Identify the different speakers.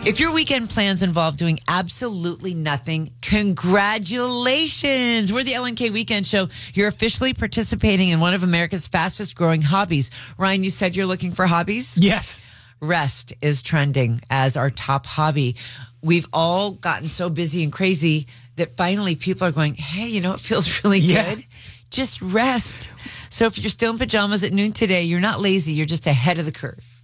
Speaker 1: If your weekend plans involve doing absolutely nothing, congratulations. We're the LNK Weekend Show. You're officially participating in one of America's fastest growing hobbies. Ryan, you said you're looking for hobbies?
Speaker 2: Yes.
Speaker 1: Rest is trending as our top hobby. We've all gotten so busy and crazy that finally people are going, hey, you know, it feels really good. Just rest. So if you're still in pajamas at noon today, you're not lazy. You're just ahead of the curve.